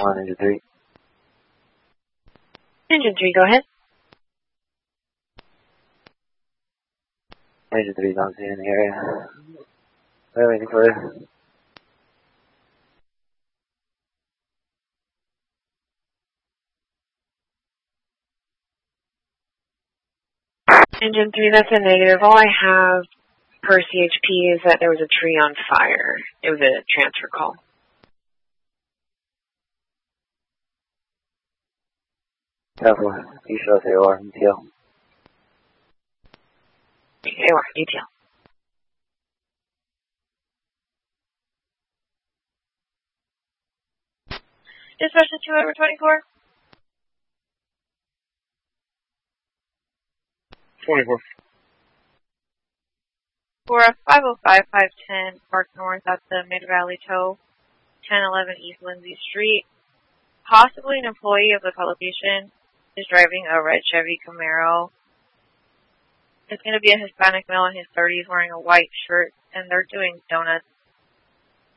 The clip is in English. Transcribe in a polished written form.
on Engine 3. Engine 3, go ahead. Engine 3 is on scene in the area. We're waiting for it. Engine 3, that's a negative. All I have per CHP is that there was a tree on fire. It was a transfer call. Careful. You show us AOR and TL. AOR, detail. Dispatch to 2/24. 24. For a 505-510 Park North at the Mid-Valley Tow, 1011 East Lindsay Street. Possibly an employee of the publication is driving a red Chevy Camaro. It's going to be a Hispanic male in his 30s wearing a white shirt, and they're doing donuts